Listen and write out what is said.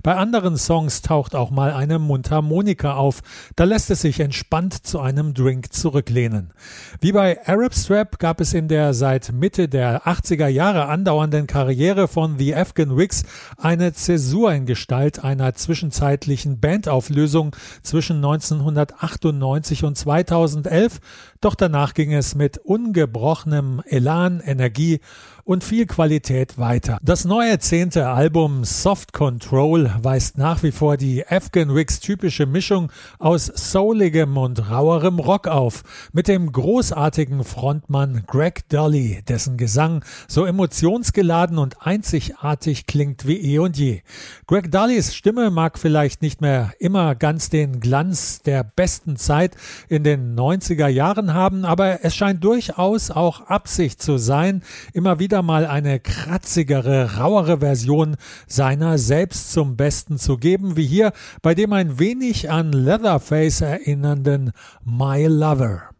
Bei anderen Songs taucht auch mal eine Mundharmonika auf. Da lässt es sich entspannt zu einem Drink zurücklehnen. Wie bei Arab Strap gab es in der seit Mitte der 80er Jahre andauernden Karriere von The Afghan Wigs eine Zäsur in Gestalt einer zwischenzeitlichen Bandauflösung zwischen 1998 und 2011, doch danach ging es mit ungebrochenem Elan, Energie und viel Qualität weiter. Das neue 10. Album Soft Control weist nach wie vor die Afghan Wigs typische Mischung aus souligem und rauerem Rock auf, mit dem großartigen Frontmann Greg Dulli, dessen Gesang so emotionsgeladen und einzigartig klingt wie eh und je. Greg Dullis Stimme mag vielleicht nicht mehr immer ganz den Glanz der besten Zeit in den 90er Jahren haben, aber es scheint durchaus auch Absicht zu sein, immer wieder mal eine kratzigere, rauere Version seiner selbst zum Besten zu geben, wie hier bei dem ein wenig an Leatherface erinnernden My Lover.